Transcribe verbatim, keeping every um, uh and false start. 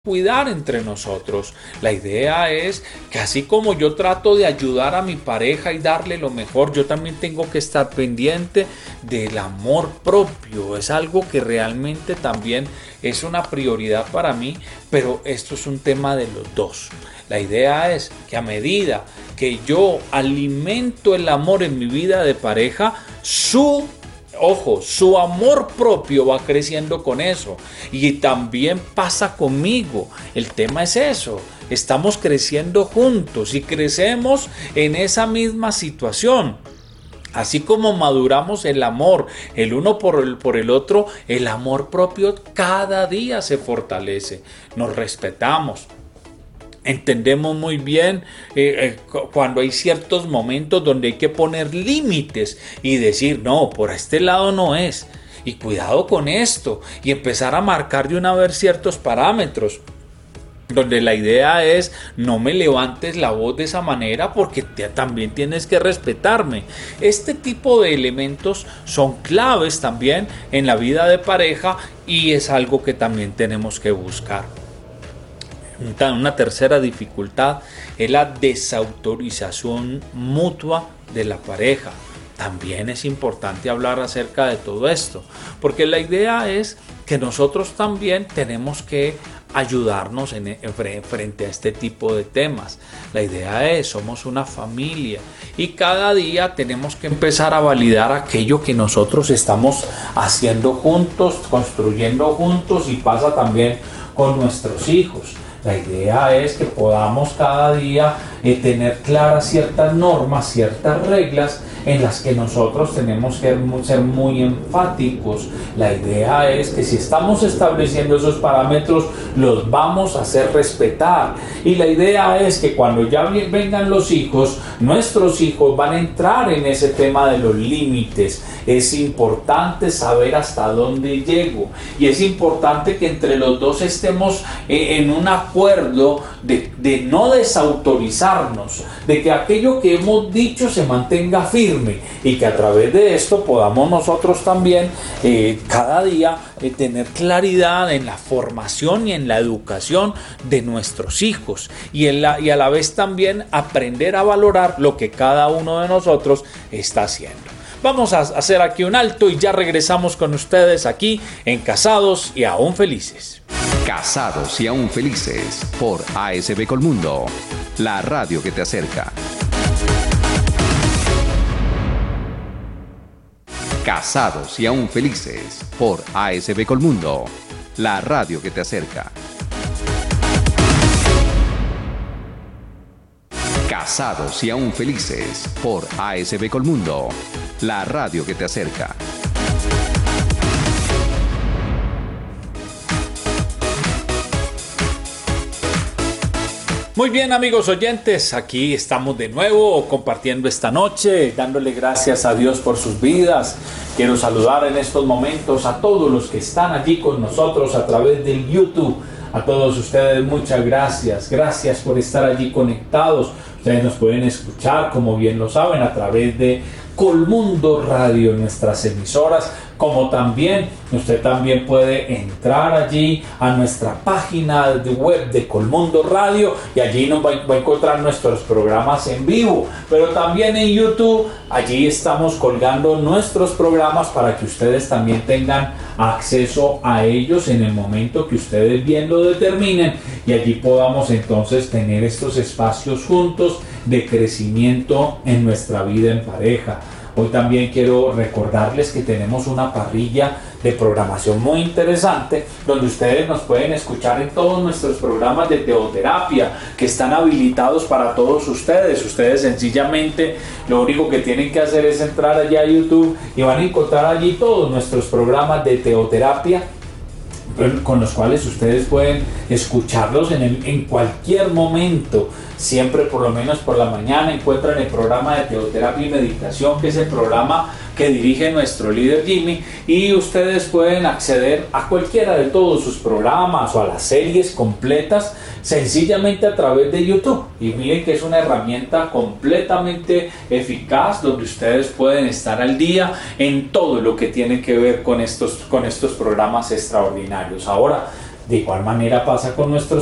cuidar entre nosotros. La idea es que así como yo trato de ayudar a mi pareja y darle lo mejor, yo también tengo que estar pendiente del amor propio. Es algo que realmente también es una prioridad para mí, pero esto es un tema de los dos. La idea es que a medida que yo alimento el amor en mi vida de pareja, su Ojo, su amor propio va creciendo con eso, y también pasa conmigo. El tema es eso, estamos creciendo juntos y crecemos en esa misma situación. Así como maduramos el amor el uno por el, por el otro, el amor propio cada día se fortalece. Nos respetamos. Entendemos muy bien eh, eh, cuando hay ciertos momentos donde hay que poner límites y decir, no, por este lado no es, y cuidado con esto, y empezar a marcar de una vez ciertos parámetros, donde la idea es, no me levantes la voz de esa manera porque te, también tienes que respetarme. Este tipo de elementos son claves también en la vida de pareja, y es algo que también tenemos que buscar. Una tercera dificultad es la desautorización mutua de la pareja. También es importante hablar acerca de todo esto, porque la idea es que nosotros también tenemos que ayudarnos en, en, frente a este tipo de temas. La idea es, somos una familia y cada día tenemos que empezar a validar aquello que nosotros estamos haciendo juntos, construyendo juntos, y pasa también con nuestros hijos. La idea es que podamos cada día eh, tener claras ciertas normas, ciertas reglas en las que nosotros tenemos que ser muy enfáticos. La idea es que si estamos estableciendo esos parámetros, los vamos a hacer respetar. Y la idea es que cuando ya vengan los hijos, nuestros hijos van a entrar en ese tema de los límites. Es importante saber hasta dónde llego. Y es importante que entre los dos estemos eh, en un acuerdo de, de no desautorizarnos, de que aquello que hemos dicho se mantenga firme, y que a través de esto podamos nosotros también eh, cada día eh, tener claridad en la formación y en la educación de nuestros hijos, y, en la, y a la vez también aprender a valorar lo que cada uno de nosotros está haciendo. Vamos a hacer aquí un alto y ya regresamos con ustedes aquí en Casados y Aún Felices. Casados y Aún Felices por A S B Colmundo, la radio que te acerca. Casados y Aún Felices por A S B Colmundo, la radio que te acerca. Casados y Aún Felices por A S B Colmundo, la radio que te acerca. Muy bien, amigos oyentes, aquí estamos de nuevo compartiendo esta noche, dándole gracias a Dios por sus vidas. Quiero saludar en estos momentos a todos los que están allí con nosotros a través del YouTube. A todos ustedes muchas gracias, gracias por estar allí conectados. Ustedes nos pueden escuchar, como bien lo saben, a través de Colmundo Radio, nuestras emisoras, como también usted también puede entrar allí a nuestra página de web de Colmundo Radio, y allí nos va, va a encontrar nuestros programas en vivo, pero también en YouTube. Allí estamos colgando nuestros programas para que ustedes también tengan acceso a ellos en el momento que ustedes bien lo determinen, y allí podamos entonces tener estos espacios juntos de crecimiento en nuestra vida en pareja. Hoy también quiero recordarles que tenemos una parrilla de programación muy interesante, donde ustedes nos pueden escuchar en todos nuestros programas de teoterapia que están habilitados para todos ustedes. Ustedes sencillamente lo único que tienen que hacer es entrar allá a YouTube y van a encontrar allí todos nuestros programas de teoterapia, con los cuales ustedes pueden escucharlos en, el, en cualquier momento. Siempre, por lo menos por la mañana, encuentran el programa de teoterapia y meditación, que es el programa que dirige nuestro líder Jimmy, y ustedes pueden acceder a cualquiera de todos sus programas o a las series completas sencillamente a través de YouTube. Y miren que es una herramienta completamente eficaz, donde ustedes pueden estar al día en todo lo que tiene que ver con estos, con estos programas extraordinarios. Ahora, De igual manera pasa con nuestros